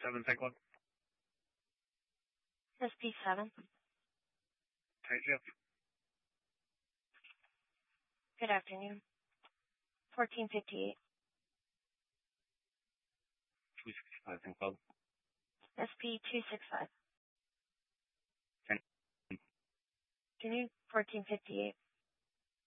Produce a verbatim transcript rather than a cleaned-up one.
seven, take one. S P seven. Tight shift. Good afternoon. fourteen fifty-eight. two sixty-five, think club. S P two sixty-five. ten. Afternoon. fourteen fifty-eight.